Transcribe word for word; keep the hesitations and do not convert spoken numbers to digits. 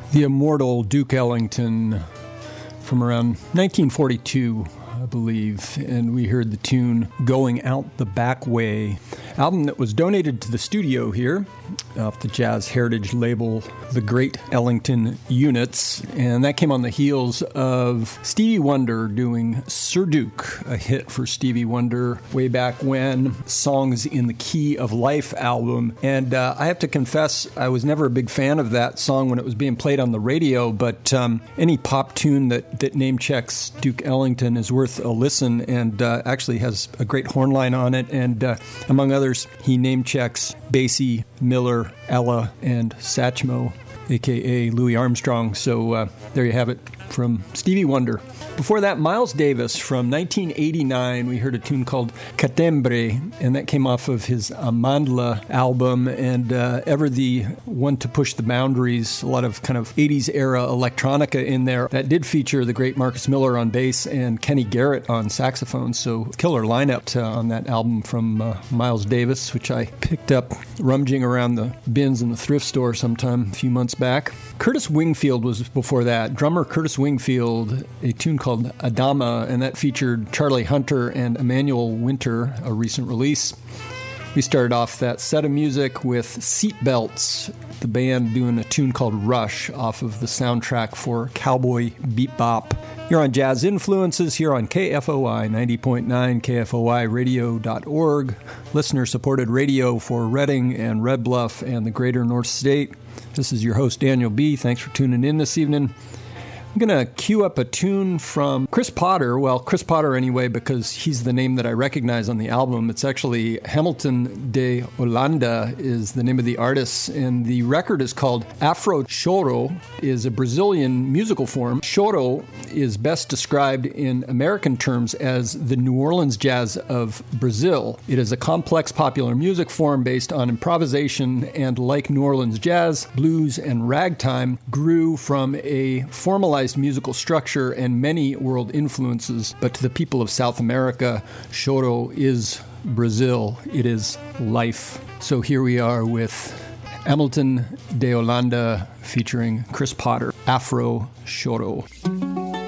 The immortal Duke Ellington from around nineteen forty-two, I believe, and we heard the tune Going Out the Back Way, album that was donated to the studio here off the Jazz Heritage label, The Great Ellington Units, and that came on the heels of Stevie Wonder doing Sir Duke, a hit for Stevie Wonder way back when, Songs in the Key of Life album, and uh, I have to confess, I was never a big fan of that song when it was being played on the radio, but um, any pop tune that, that name checks Duke Ellington is worth a listen, and uh, actually has a great horn line on it, and uh, among others, he name checks Basie, Miller, Ella, and Satchmo, a k a. Louis Armstrong. So uh, there you have it from Stevie Wonder. Before that, Miles Davis from nineteen eighty-nine, we heard a tune called Catembre, and that came off of his Amandla album, and uh, ever the one to push the boundaries, a lot of kind of eighties era electronica in there. That did feature the great Marcus Miller on bass and Kenny Garrett on saxophone, so killer lineup uh, on that album from uh, Miles Davis, which I picked up rummaging around the bins in the thrift store sometime a few months back. Curtis Wingfield was before that. Drummer Curtis Wingfield, a tune called Adama, and that featured Charlie Hunter and Emmanuel Winter, a recent release. We started off that set of music with Seatbelts, the band doing a tune called Rush off of the soundtrack for Cowboy Bebop. You're on Jazz Influences here on K F O I ninety point nine, K F O I radio dot org, listener-supported radio for Reading and Red Bluff and the greater North State. This is your host, Daniel B. Thanks for tuning in this evening. I'm going to cue up a tune from Chris Potter. Well, Chris Potter anyway, because he's the name that I recognize on the album. It's actually Hamilton de Holanda is the name of the artist, and the record is called Afro Choro, is a Brazilian musical form. Choro is best described in American terms as the New Orleans jazz of Brazil. It is a complex popular music form based on improvisation, and like New Orleans jazz, blues, and ragtime, grew from a formalized musical structure and many world influences, but to the people of South America, choro is Brazil. It is life. So here we are with Hamilton de Holanda featuring Chris Potter, Afro Choro.